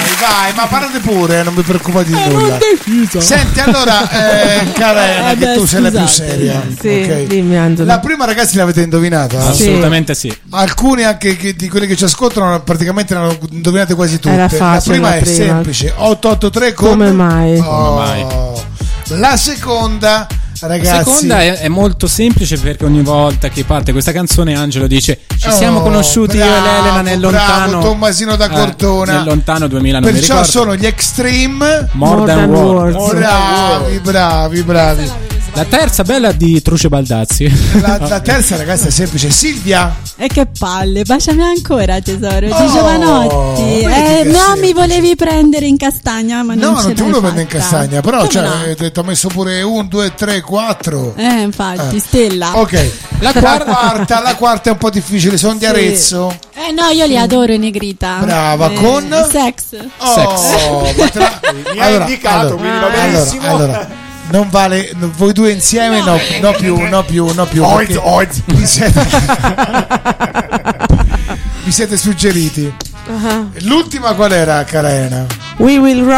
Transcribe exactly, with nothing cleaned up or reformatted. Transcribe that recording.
vai, ma parlate pure, non vi preoccupate di Eh, nulla. Senti, allora, eh, cara Elena, Eh, che beh, tu sei la più scusate. seria. Sì, ok? dimmi, Angelo. La prima, ragazzi, l'avete indovinata? Sì. Assolutamente sì. Alcuni anche che- di quelli che ci ascoltano praticamente ne hanno indovinate quasi tutte. Era facile, la prima la è prima. semplice, otto otto tre con... Come mai? Oh. Come mai? La seconda, La ragazzi, seconda è, è molto semplice perché ogni volta che parte questa canzone Angelo dice ci siamo Oh, conosciuti bravo, io e Elena nel lontano bravo, Tommasino da eh, Cortona. nel lontano duemila, non mi perciò ricordo. sono gli Extreme. More, More Than Than Words. Words. Bravi, bravi, bravi. La terza bella di Truce Baldazzi. La, la terza, ragazzi, è semplice. Silvia. E che palle, baciami ancora tesoro, Oh, di Giovanotti. vedi Eh, che no, semplice. mi volevi prendere in castagna, ma non No, ce non ti l'hai volevo prendere in fatta. castagna, però Come cioè, no? eh, ti ho messo pure un, due, tre, quattro. Eh, infatti, Eh. Stella. Ok, La la quarta- quarta, la quarta è un po' difficile. Sono di Sì. Arezzo. Eh no, io li adoro in negrita. Brava, Eh, con? Sex. Oh, ma te la- Mi ha indicato, quindi va allora, benissimo. allora, non vale voi due insieme, no, no più, no più, no più. Oz, perché oz. Vi siete, vi siete suggeriti. L'ultima qual era, cara Elena? We Will Rock